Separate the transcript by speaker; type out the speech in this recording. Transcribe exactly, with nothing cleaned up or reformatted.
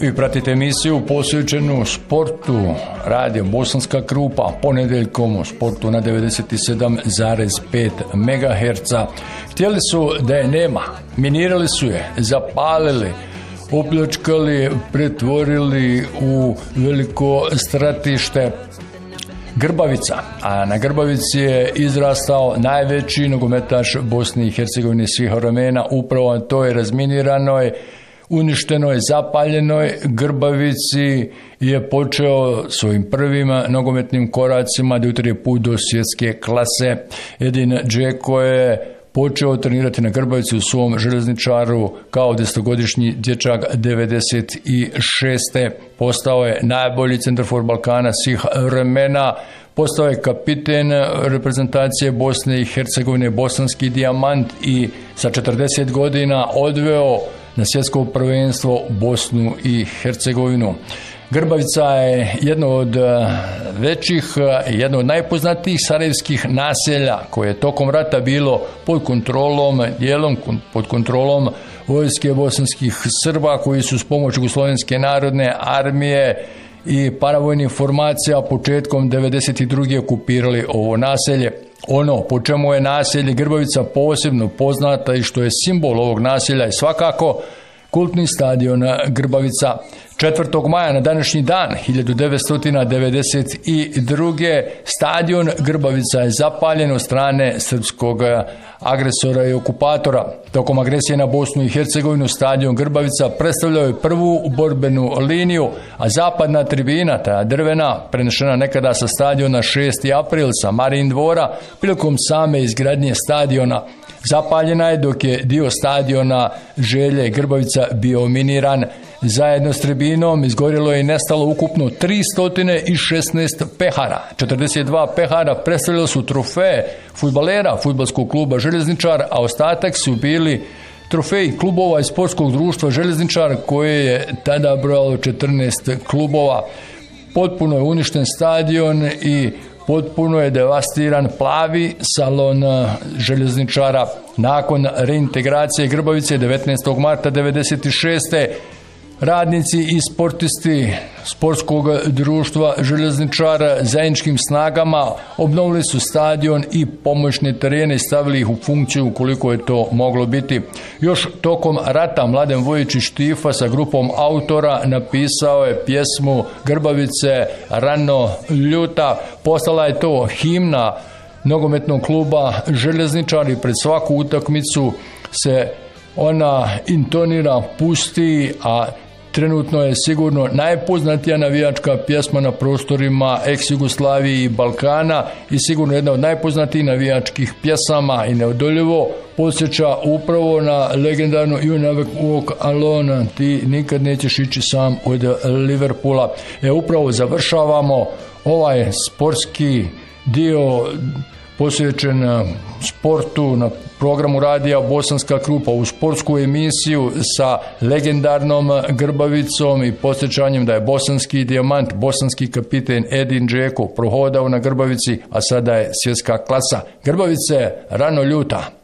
Speaker 1: Vi pratite emisiju posvećenu sportu Radio Bosanska Krupa ponedeljkom u sportu na devedeset sedam zarez pet megaherca. Htjeli su da je nema, minirali su je, zapalili, opljačkali, pretvorili u veliko stratište Grbavica, a na Grbavici je izrastao najveći nogometaš Bosne i Hercegovine svih vremena. Upravo to je razminirano, uništenoj, zapaljenoj Grbavici je počeo svojim prvim nogometnim koracima da utire put do svjetske klase. Edin Džeko je počeo trenirati na Grbavici u svom Željezničaru kao desetogodišnji dječak. devedeset šeste postao je najbolji centarfor Balkana svih vremena, postao je kapiten reprezentacije Bosne i Hercegovine, bosanski dijamant, i sa četrdeset godina odveo na svjetsko prvenstvo Bosnu i Hercegovinu. Grbavica je jedno od većih, jedno od najpoznatijih sarajevskih naselja koje je tokom rata bilo pod kontrolom, dijelom pod kontrolom vojske bosanskih Srba, koji su s pomoć Jugoslovenske narodne armije i paravojnih formacija početkom devedeset druge okupirali ovo naselje. Ono po čemu je naselje Grbavica posebno poznata i što je simbol ovog naselja je svakako kultni stadion Grbavica. četvrtog maja na današnji dan hiljadu devetsto devedeset druge stadion Grbavica je zapaljen od strane srpskog agresora i okupatora. Tokom agresije na Bosnu i Hercegovinu stadion Grbavica predstavljao je prvu borbenu liniju, a zapadna tribina, ta drvena, prenešena nekada sa stadiona šesti april sa Marijin dvora, prilikom same izgradnje stadiona zapaljena je, dok je dio stadiona Želje Grbavica bio miniran. Zajedno s tribinom izgorilo je i nestalo ukupno tristo šesnaest pehara. četrdeset dva pehara predstavljali su trofeje fudbalera fudbalskog kluba Željezničar, a ostatak su bili trofeji klubova i sportskog društva Željezničar, koje je tada brojalo četrnaest klubova. Potpuno je uništen stadion i potpuno je devastiran plavi salon Željezničara. Nakon reintegracije Grbavice devetnaestog marta devedeset šeste radnici i sportisti sportskog društva Željezničara zajedničkim snagama obnovili su stadion i pomoćne terene i stavili ih u funkciju koliko je to moglo biti. Još tokom rata Mladen Vojičić Štifa sa grupom autora napisao je pjesmu Grbavice Rano ljuta. Postala je to himna nogometnog kluba Željezničar i pred svaku utakmicu se ona intonira, pusti, a trenutno je sigurno najpoznatija navijačka pjesma na prostorima ex-Jugoslavije i Balkana i sigurno jedna od najpoznatijih navijačkih pjesama i neodoljivo podsjeća upravo na legendarnu You Never Walk Alone, ti nikad nećeš ići sam, od Liverpoola. E, upravo završavamo ovaj sportski dio posvećen sportu na programu radija Bosanska Krupa, u sportsku emisiju sa legendarnom Grbavicom i podsjećanjem da je bosanski dijamant, bosanski kapiten Edin Džeko prohodao na Grbavici, a sada je svjetska klasa. Grbavice Rano ljuta.